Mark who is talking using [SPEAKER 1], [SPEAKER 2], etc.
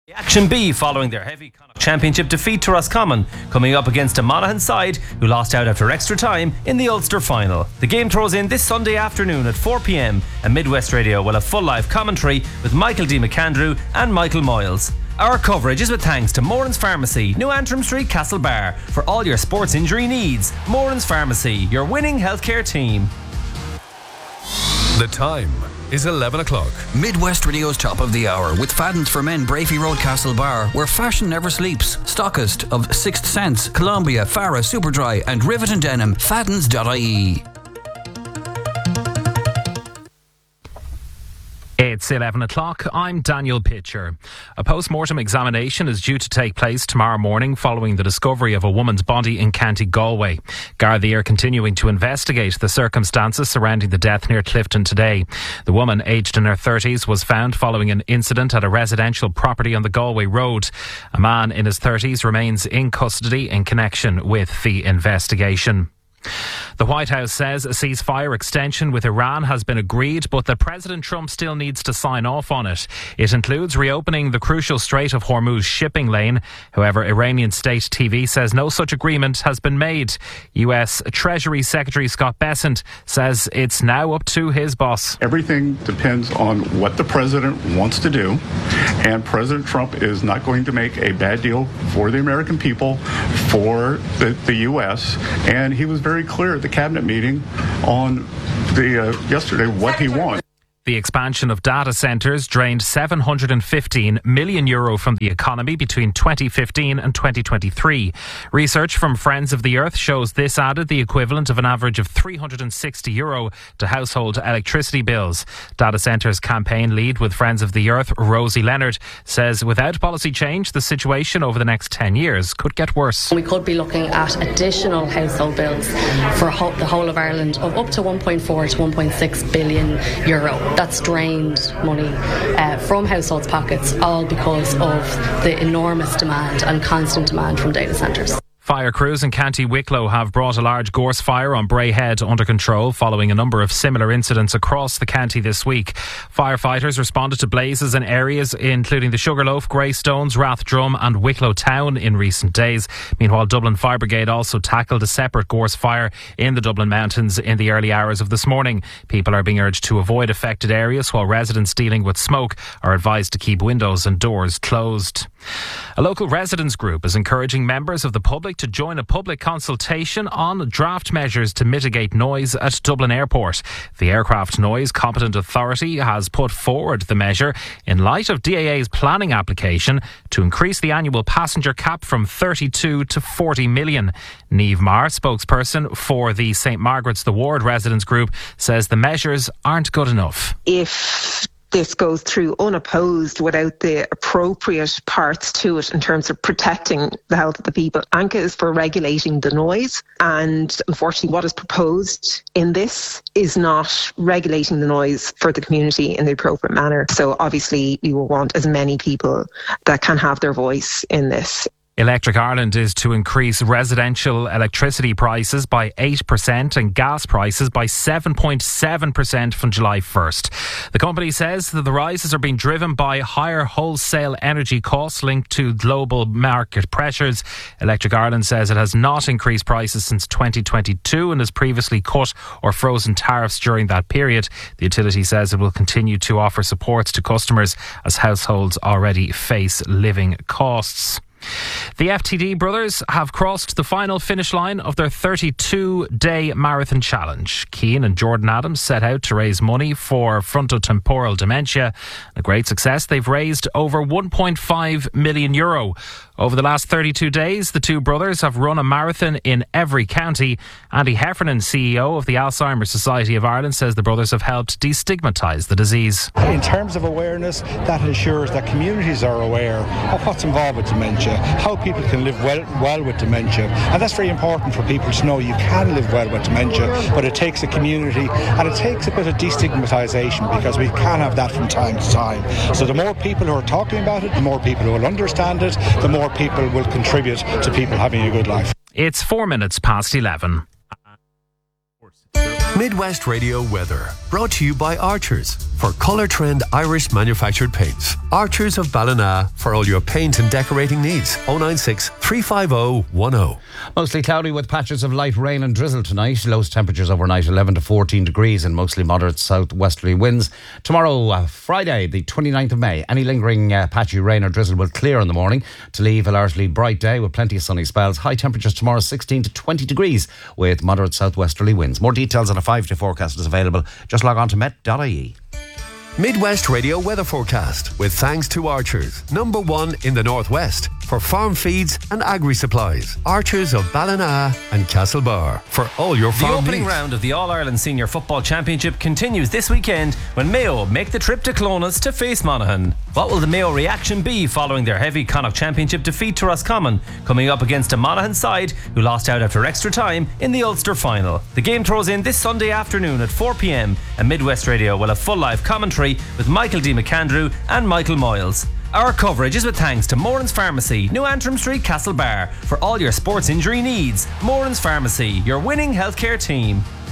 [SPEAKER 1] Action B following their heavy Connacht Championship defeat to Roscommon, coming up against a Monaghan side who lost out after extra time in the Ulster final. The game throws in this Sunday afternoon at 4 p.m. and Midwest Radio will have full live commentary with Michael D. McAndrew and Michael Moyles. Our coverage is with thanks to Moran's Pharmacy, New Antrim Street, Castlebar, for all your sports injury needs. Moran's Pharmacy, your winning healthcare team.
[SPEAKER 2] The time is 11 o'clock.
[SPEAKER 3] Midwest Radio's top of the hour with Fadden's for Men, Brafey Road, Castlebar, where fashion never sleeps. Stockist of Sixth Sense, Columbia, Farah, Superdry and Rivet and Denim. Faddens.ie.
[SPEAKER 4] It's 11 o'clock. I'm Daniel Pitcher. A post-mortem examination is due to take place tomorrow morning following the discovery of a woman's body in County Galway. Gardaí are continuing to investigate the circumstances surrounding the death near Clifton today. The woman, aged in her 30s, was found following an incident at a residential property on the Galway Road. A man in his 30s remains in custody in connection with the investigation. The White House says a ceasefire extension with Iran has been agreed, but that President Trump still needs to sign off on it. It includes reopening the crucial Strait of Hormuz shipping lane. However, Iranian state TV says no such agreement has been made. US Treasury Secretary Scott Bessent says it's now up to his boss.
[SPEAKER 5] Everything depends on what the president wants to do, and President Trump is not going to make a bad deal for the American people, for the US, and he was very clear at the cabinet meeting on yesterday what he wants.
[SPEAKER 4] The expansion of data centres drained €715 million from the economy between 2015 and 2023. Research from Friends of the Earth shows this added the equivalent of an average of €360 to household electricity bills. Data centres campaign lead with Friends of the Earth, Rosie Leonard, says without policy change, the situation over the next 10 years could get worse.
[SPEAKER 6] We could be looking at additional household bills for the whole of Ireland of up to €1.4 to €1.6 billion. That's drained money from households' pockets, all because of the enormous demand and constant demand from data centres.
[SPEAKER 4] Fire crews in County Wicklow have brought a large gorse fire on Bray Head under control following a number of similar incidents across the county this week. Firefighters responded to blazes in areas including the Sugarloaf, Greystones, Rathdrum and Wicklow Town in recent days. Meanwhile, Dublin Fire Brigade also tackled a separate gorse fire in the Dublin Mountains in the early hours of this morning. People are being urged to avoid affected areas, while residents dealing with smoke are advised to keep windows and doors closed. A local residents group is encouraging members of the public to join a public consultation on draft measures to mitigate noise at Dublin Airport. The Aircraft Noise Competent Authority has put forward the measure in light of DAA's planning application to increase the annual passenger cap from 32 to 40 million. Niamh Maher, spokesperson for the St Margaret's the Ward residents group, says the measures aren't good enough.
[SPEAKER 7] If this goes through unopposed without the appropriate parts to it in terms of protecting the health of the people. ANCA is for regulating the noise, and unfortunately what is proposed in this is not regulating the noise for the community in the appropriate manner. So obviously we will want as many people that can have their voice in this.
[SPEAKER 4] Electric Ireland is to increase residential electricity prices by 8% and gas prices by 7.7% from July 1st. The company says that the rises are being driven by higher wholesale energy costs linked to global market pressures. Electric Ireland says it has not increased prices since 2022 and has previously cut or frozen tariffs during that period. The utility says it will continue to offer supports to customers as households already face living costs. The FTD brothers have crossed the final finish line of their 32-day marathon challenge. Cian and Jordan Adams set out to raise money for frontotemporal dementia. A great success. They've raised over €1.5 million. Over the last 32 days, the two brothers have run a marathon in every county. Andy Heffernan, CEO of the Alzheimer's Society of Ireland, says the brothers have helped destigmatise the disease.
[SPEAKER 8] In terms of awareness, that ensures that communities are aware of what's involved with dementia, how people can live well with dementia. And that's very important for people to know you can live well with dementia, but it takes a community and it takes a bit of destigmatisation, because we can have that from time to time. So the more people who are talking about it, the more people who will understand it, the more people will contribute to people having a good life.
[SPEAKER 4] It's 4 minutes past 11.
[SPEAKER 2] Midwest Radio weather brought to you by Archers.
[SPEAKER 9] for Colour Trend Irish manufactured paints. Archers of Ballina for all your paint and decorating needs. 096 350 10.
[SPEAKER 10] Mostly cloudy with patches of light rain and drizzle tonight. Lowest temperatures overnight 11 to 14 degrees and mostly moderate southwesterly winds. Tomorrow, Friday, the 29th of May, any lingering patchy rain or drizzle will clear in the morning to leave a largely bright day with plenty of sunny spells. High temperatures tomorrow 16 to 20 degrees with moderate southwesterly winds. More details on a 5-day forecast is available. Just log on to met.ie.
[SPEAKER 9] Midwest Radio weather forecast with thanks to Archers, #1 in the Northwest for farm feeds and agri supplies. Archers of Ballina and Castlebar for all your farm needs.
[SPEAKER 1] The opening round of the All-Ireland Senior Football Championship continues this weekend when Mayo make the trip to Clones to face Monaghan. What will the Mayo reaction be following their heavy Connacht Championship defeat to Roscommon, coming up against a Monaghan side who lost out after extra time in the Ulster final? The game throws in this Sunday afternoon at 4 p.m. and Midwest Radio will have full live commentary with Michael D. McAndrew and Michael Moyles. Our coverage is with thanks to Moran's Pharmacy, New Antrim Street, Castlebar. For all your sports injury needs, Moran's Pharmacy, your winning healthcare team.